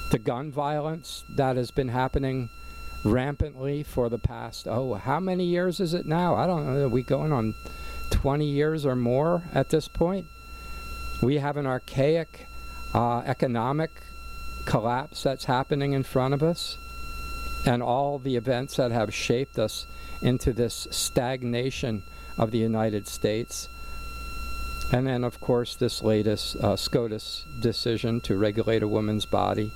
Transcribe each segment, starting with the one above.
the gun violence that has been happening rampantly for the past, how many years is it now? I don't know. Are we going on 20 years or more at this point? We have an archaic economic collapse that's happening in front of us, and all the events that have shaped us into this stagnation of the United States. And then, of course, this latest SCOTUS decision to regulate a woman's body.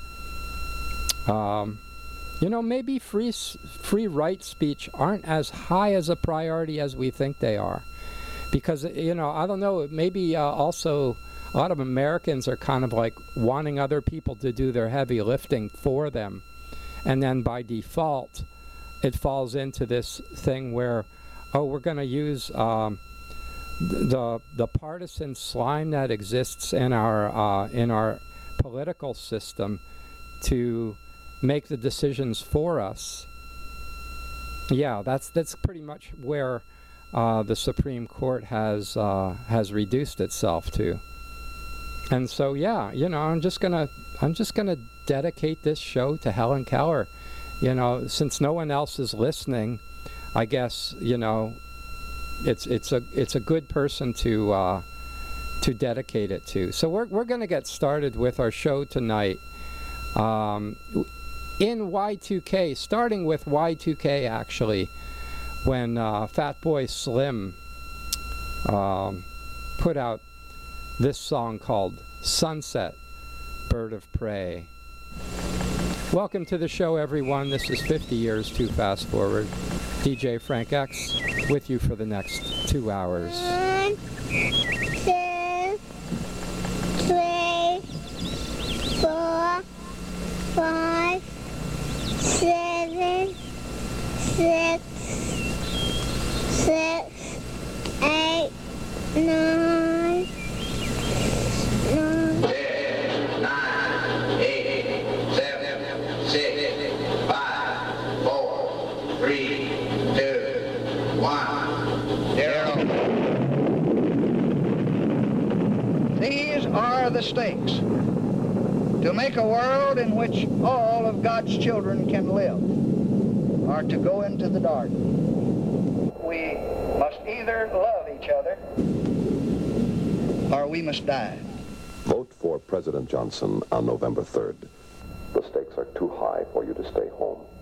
Maybe free right speech aren't as high as a priority as we think they are. Because, I don't know, maybe also a lot of Americans are kind of like wanting other people to do their heavy lifting for them. And then by default, it falls into this thing where, we're going to use the partisan slime that exists in our political system to make the decisions for us. Yeah, that's pretty much where the Supreme Court has reduced itself to. And so, I'm just gonna dedicate this show to Helen Keller. Since no one else is listening, I guess it's a good person to dedicate it to. So we're gonna get started with our show tonight. In Y2K, starting with Y2K actually, when Fatboy Slim put out this song called Sunset, Bird of Prey. Welcome to the show, everyone. This is 50 Years Too Fast Forward. DJ Frank X with you for the next 2 hours. 1, 2, 3, 4, 5, 7, 6, 8, 9, 10, 9, 8, 7, 6, 5, 4, 3, 2, 1, 0. These are the stakes. To make a world in which all of God's children can live, or to go into the dark. We must either love each other, or we must die. Vote for President Johnson on November 3rd. The stakes are too high for you to stay home.